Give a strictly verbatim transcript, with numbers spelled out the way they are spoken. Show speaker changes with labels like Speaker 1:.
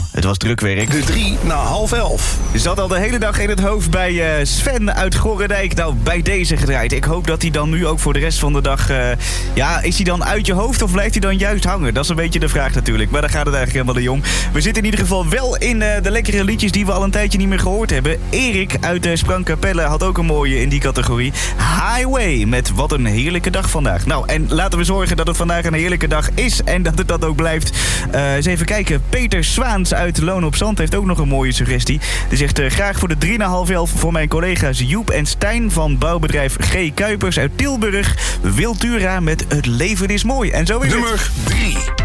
Speaker 1: Het was drukwerk.
Speaker 2: De drie na half elf.
Speaker 1: Zat al de hele dag in het hoofd bij uh, Sven uit Gorredijk. Nou, bij deze gedraaid. Ik hoop dat hij dan nu ook voor de rest van de dag... Uh, ja, is hij dan uit je hoofd of blijft hij dan juist hangen? Dat is een beetje de vraag natuurlijk. Maar daar gaat het eigenlijk helemaal niet om. We zitten in ieder geval wel in uh, de lekkere liedjes die we al een tijdje niet meer gehoord hebben. Erik uit uh, Sprangkapelle had ook een mooie in die categorie. Highway met Wat een heerlijke dag vandaag. Nou, en laten we zorgen dat het vandaag een heerlijke dag is en dat het dat ook blijft. Uh, eens even kijken. Peter Zwaans uit Loon op Zand heeft ook nog een mooie suggestie. Die zegt uh, graag voor de drie na half elf voor mijn collega's Joep en Stijn van bouwbedrijf G. Kuipers uit Tilburg. Wiltura met Het leven is mooi. En zo is
Speaker 2: Nummer
Speaker 1: het.
Speaker 2: drie.